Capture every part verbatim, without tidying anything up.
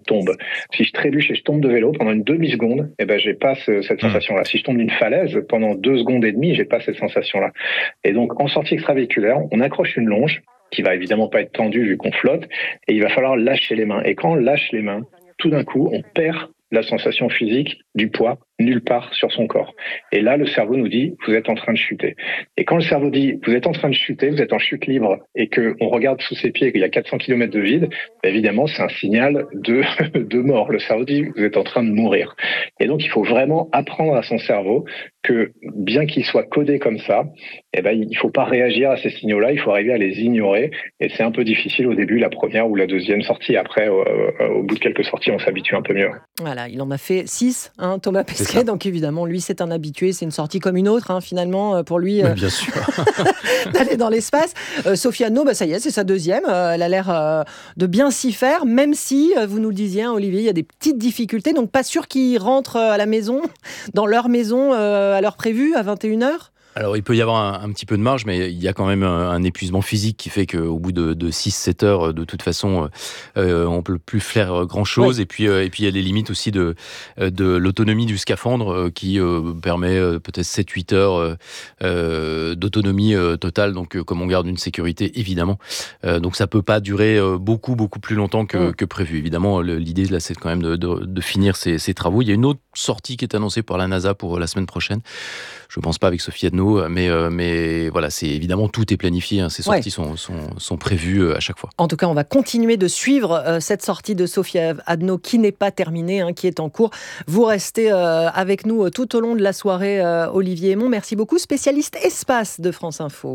tombe. Si je trébuche et je tombe de vélo pendant une demi-seconde, eh ben, j'ai pas ce, cette sensation-là. Si je tombe d'une falaise pendant deux secondes et demie, j'ai pas cette sensation-là. Et donc, en sortie extravéhiculaire, on accroche une longe qui va évidemment pas être tendue vu qu'on flotte, et il va falloir lâcher les mains. Et quand on lâche les mains, tout d'un coup, on perd la sensation physique du poids nulle part sur son corps. Et là, le cerveau nous dit, vous êtes en train de chuter. Et quand le cerveau dit, vous êtes en train de chuter, vous êtes en chute libre, et qu'on regarde sous ses pieds et qu'il y a quatre cents kilomètres de vide, évidemment, c'est un signal de, de mort. Le cerveau dit, vous êtes en train de mourir. Et donc, il faut vraiment apprendre à son cerveau que, bien qu'il soit codé comme ça, eh ben, il faut pas réagir à ces signaux-là, il faut arriver à les ignorer. Et c'est un peu difficile au début, la première ou la deuxième sortie. Après, au, au bout de quelques sorties, on s'habitue un peu mieux. Voilà, il en a fait six, hein, Thomas Pesquet. Donc évidemment, lui, c'est un habitué. C'est une sortie comme une autre, hein, finalement, pour lui. Euh, bien sûr. d'aller dans l'espace. Euh, Sophie Anneau, bah, ça y est, c'est sa deuxième. Euh, elle a l'air euh, de bien s'y faire, même si, euh, vous nous le disiez, hein, Olivier, il y a des petites difficultés. Donc pas sûr qu'ils rentrent à la maison, dans leur maison, euh, à l'heure prévue, à vingt et une heures. Alors, il peut y avoir un, un petit peu de marge, mais il y a quand même un, un épuisement physique qui fait qu'au bout de, de six sept heures, de toute façon, euh, on ne peut plus faire grand-chose. Oui. Et puis, euh, et puis, il y a les limites aussi de, de l'autonomie du scaphandre euh, qui euh, permet euh, peut-être sept huit heures euh, d'autonomie euh, totale. Donc, euh, comme on garde une sécurité, évidemment. Euh, donc, ça ne peut pas durer euh, beaucoup, beaucoup plus longtemps que, oui. que prévu. Évidemment, le, l'idée, là, c'est quand même de, de, de finir ces, ces travaux. Il y a une autre sortie qui est annoncée par la NASA pour la semaine prochaine. Je ne pense pas avec Sophie Anneau, mais, euh, mais voilà, c'est évidemment tout est planifié. Hein, ces sorties ouais. sont, sont, sont prévues euh, à chaque fois. En tout cas, on va continuer de suivre euh, cette sortie de Sophie Anneau qui n'est pas terminée, hein, qui est en cours. Vous restez euh, avec nous euh, tout au long de la soirée, euh, Olivier Aymon. Merci beaucoup, spécialiste espace de France Info.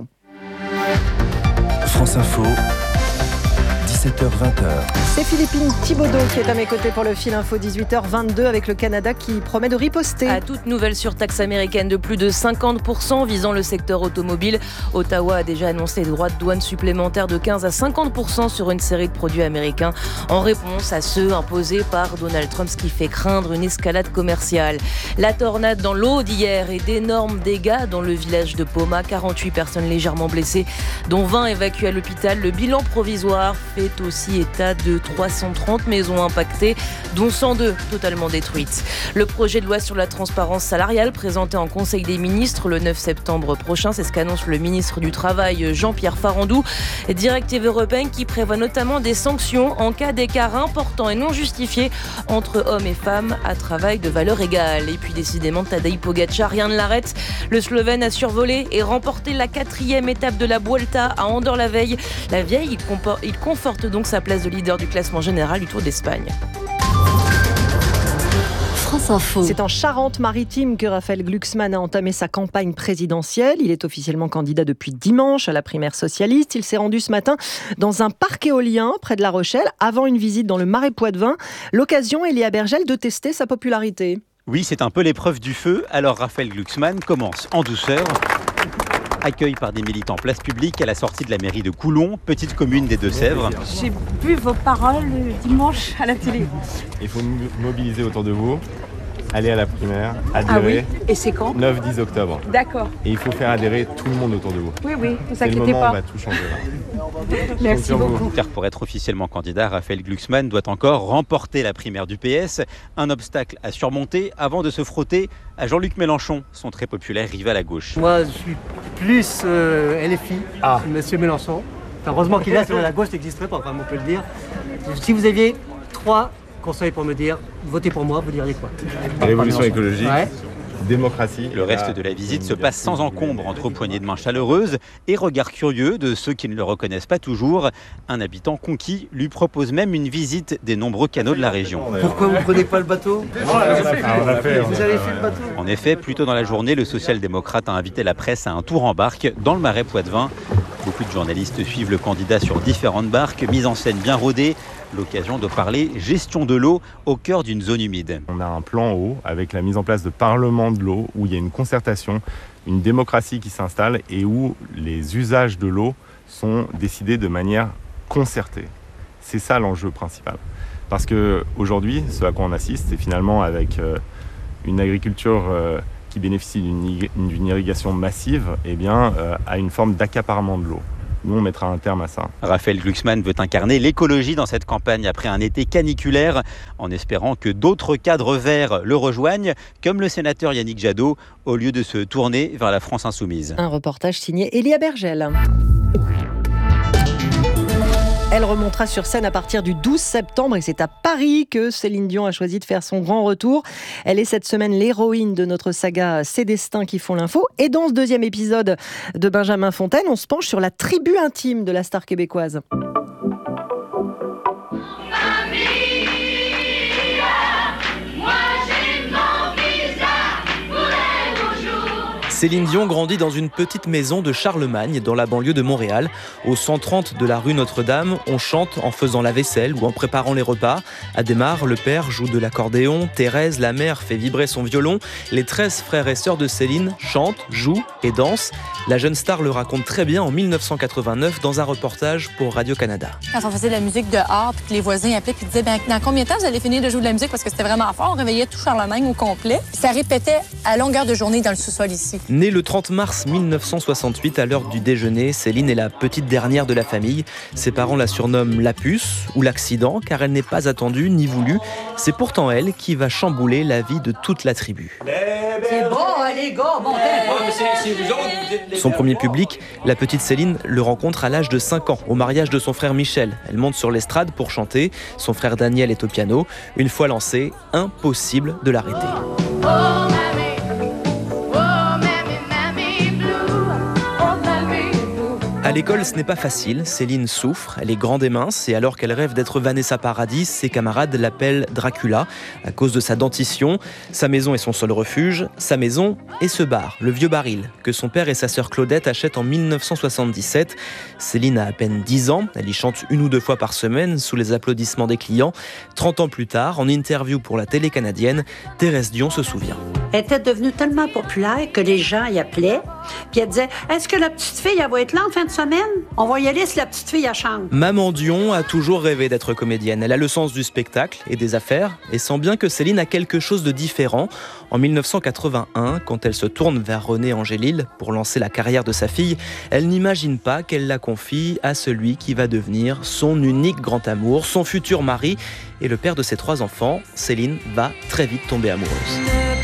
France Info. dix-sept heures vingt. C'est Philippine Thibaudot qui est à mes côtés pour le fil info dix-huit heures vingt-deux avec le Canada qui promet de riposter. À toute nouvelle surtaxe américaine de plus de cinquante pour cent visant le secteur automobile. Ottawa a déjà annoncé des droits de douane supplémentaires de quinze à cinquante pour cent sur une série de produits américains en réponse à ceux imposés par Donald Trump, ce qui fait craindre une escalade commerciale. La tornade dans l'eau d'hier et d'énormes dégâts dans le village de Poma. quarante-huit personnes légèrement blessées, dont vingt évacuées à l'hôpital. Le bilan provisoire fait aussi état de trois cent trente maisons impactées, dont cent deux totalement détruites. Le projet de loi sur la transparence salariale présenté en Conseil des ministres le neuf septembre prochain, c'est ce qu'annonce le ministre du Travail Jean-Pierre Farandou. Directive européenne qui prévoit notamment des sanctions en cas d'écart important et non justifié entre hommes et femmes à travail de valeur égale. Et puis décidément, Tadej Pogačar, rien ne l'arrête. Le Slovène a survolé et remporté la quatrième étape de la Vuelta à Andorre la veille. La vieille, il, compor- il conforte donc sa place de leader du classement général du Tour d'Espagne. France Info. C'est en Charente-Maritime que Raphaël Glucksmann a entamé sa campagne présidentielle. Il est officiellement candidat depuis dimanche à la primaire socialiste. Il s'est rendu ce matin dans un parc éolien près de La Rochelle avant une visite dans le Marais Poitevin. L'occasion, Elia Bergel, de tester sa popularité. Oui, c'est un peu l'épreuve du feu. Alors Raphaël Glucksmann commence en douceur. Accueil par des militants place publique à la sortie de la mairie de Coulon, petite commune des Deux-Sèvres. J'ai vu vos paroles dimanche à la télé. Il faut mobiliser autour de vous, aller à la primaire, adhérer. Ah oui. Et c'est quand ? neuf dix octobre. D'accord. Et il faut faire adhérer tout le monde autour de vous. Oui, oui, ne vous c'est inquiétez le moment pas. On va tout changer là. Merci beaucoup. Car pour être officiellement candidat, Raphaël Glucksmann doit encore remporter la primaire du P S. Un obstacle à surmonter avant de se frotter à Jean-Luc Mélenchon, son très populaire rival à gauche. Moi, je suis plus euh, L F I, ah. Monsieur Mélenchon. Enfin, heureusement qu'il est là, sinon la gauche n'existerait pas, enfin, on peut le dire. Si vous aviez trois conseils pour me dire, votez pour moi, vous diriez quoi ? Révolution écologique. Ouais. Démocratie. Le reste de la visite se passe sans encombre entre poignées de main chaleureuses et regards curieux de ceux qui ne le reconnaissent pas toujours. Un habitant conquis lui propose même une visite des nombreux canaux de la région. Pourquoi vous ne prenez pas le bateau ? On a fait, Vous avez fait le bateau ? En effet, plus tôt dans la journée, le social-démocrate a invité la presse à un tour en barque dans le Marais Poitevin. Beaucoup de journalistes suivent le candidat sur différentes barques, mise en scène bien rodée. L'occasion de parler gestion de l'eau au cœur d'une zone humide. On a un plan eau avec la mise en place de parlements de l'eau où il y a une concertation, une démocratie qui s'installe et où les usages de l'eau sont décidés de manière concertée. C'est ça l'enjeu principal. Parce qu'aujourd'hui, ce à quoi on assiste, c'est finalement avec euh, une agriculture euh, qui bénéficie d'une, d'une irrigation massive, eh bien, euh, à une forme d'accaparement de l'eau. Nous, on mettra un terme à ça. Raphaël Glucksmann veut incarner l'écologie dans cette campagne après un été caniculaire, en espérant que d'autres cadres verts le rejoignent, comme le sénateur Yannick Jadot, au lieu de se tourner vers la France insoumise. Un reportage signé Elia Bergel. Elle remontera sur scène à partir du douze septembre et c'est à Paris que Céline Dion a choisi de faire son grand retour. Elle est cette semaine l'héroïne de notre saga Ces destins qui font l'info. Et dans ce deuxième épisode de Benjamin Fontaine, on se penche sur la tribu intime de la star québécoise. Céline Dion grandit dans une petite maison de Charlemagne, dans la banlieue de Montréal. Au cent trente de la rue Notre-Dame, on chante en faisant la vaisselle ou en préparant les repas. Adhémar, le père, joue de l'accordéon. Thérèse, la mère, fait vibrer son violon. Les treize frères et sœurs de Céline chantent, jouent et dansent. La jeune star le raconte très bien en mille neuf cent quatre-vingt-neuf dans un reportage pour Radio-Canada. Quand on faisait de la musique dehors, puis que les voisins appelaient et disaient ben, « Dans combien de temps vous allez finir de jouer de la musique? » Parce que c'était vraiment fort. On réveillait tout Charlemagne au complet. Ça répétait à longueur de journée dans le sous-sol ici. Née le trente mars mille neuf cent soixante-huit, à l'heure du déjeuner, Céline est la petite dernière de la famille. Ses parents la surnomment la puce ou l'accident, car elle n'est pas attendue ni voulue. C'est pourtant elle qui va chambouler la vie de toute la tribu. C'est bon, les gars, montez. Son premier public, la petite Céline, le rencontre à l'âge de cinq ans, au mariage de son frère Michel. Elle monte sur l'estrade pour chanter. Son frère Daniel est au piano. Une fois lancé, impossible de l'arrêter. À l'école, ce n'est pas facile. Céline souffre, elle est grande et mince, et alors qu'elle rêve d'être Vanessa Paradis, ses camarades l'appellent Dracula à cause de sa dentition. Sa maison est son seul refuge, sa maison et ce bar, le Vieux Baril, que son père et sa sœur Claudette achètent en mille neuf cent soixante-dix-sept. Céline a à peine dix ans, elle y chante une ou deux fois par semaine sous les applaudissements des clients. trente ans plus tard, en interview pour la télé canadienne, Thérèse Dion se souvient. Elle était devenue tellement populaire que les gens y appelaient, puis elle disait « Est-ce que la petite fille, elle va être là en fin de semaine? On va y aller si la petite fille, elle chante. » Maman Dion a toujours rêvé d'être comédienne. Elle a le sens du spectacle et des affaires et sent bien que Céline a quelque chose de différent. En mille neuf cent quatre-vingt-un, quand elle se tourne vers René Angélil pour lancer la carrière de sa fille, elle n'imagine pas qu'elle la confie à celui qui va devenir son unique grand amour, son futur mari et le père de ses trois enfants. Céline va très vite tomber amoureuse.